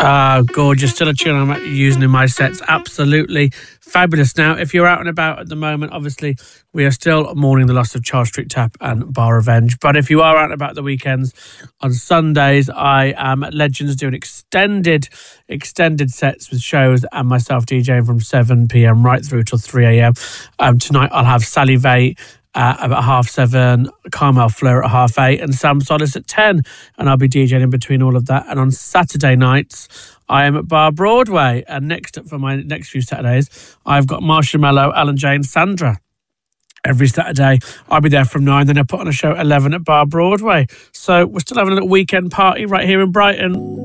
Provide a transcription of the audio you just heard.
Gorgeous. Still a tune I'm using in my sets. Absolutely fabulous. Now, if you're out and about at the moment, obviously, we are still mourning the loss of Charles Street Tap and Bar Revenge. But if you are out and about the weekends, on Sundays, I am at Legends doing extended sets with shows and myself DJing from 7 p.m. right through till 3 a.m. Tonight, I'll have Sally Vate about 7:30, Carmel Fleur at 8:30, and Sam Solis at 10. And I'll be DJing in between all of that. And on Saturday nights, I am at Bar Broadway. And next up for my next few Saturdays, I've got Marsha Mello, Alan Jane, Sandra. Every Saturday, I'll be there from 9. Then I put on a show at 11 at Bar Broadway. So we're still having a little weekend party right here in Brighton.